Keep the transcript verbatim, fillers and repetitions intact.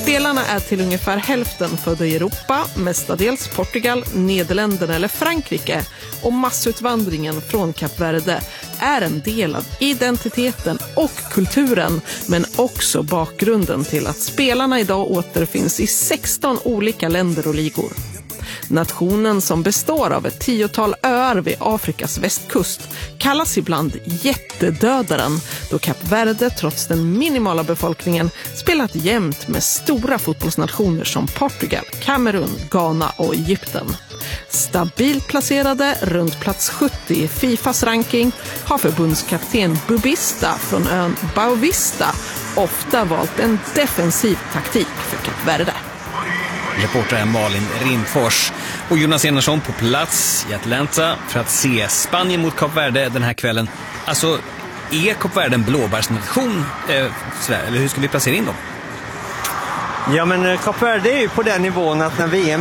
Spelarna är till ungefär hälften födda i Europa, mestadels Portugal, Nederländerna eller Frankrike, och massutvandringen från Kap Verde är en del av identiteten och kulturen, men också bakgrunden till att spelarna idag återfinns i sexton olika länder och ligor. Nationen, som består av ett tiotal öar vid Afrikas västkust, kallas ibland jättedödaren, då Kap Verde trots den minimala befolkningen spelat jämnt med stora fotbollsnationer som Portugal, Kamerun, Ghana och Egypten. Stabilt placerade runt plats sjuttio i Fifas ranking har förbundskapten Bubista från ön Boavista ofta valt en defensiv taktik för Kap Verde. Reporter Malin Rindfors och Jonas Enarsson på plats i Atlanta för att se Spanien mot Kap Verde den här kvällen. Alltså, är Kap Verde en blåbärsnation? Eh, eller hur ska vi placera in dem? Ja, men Kap Verde är ju på den nivån att när V M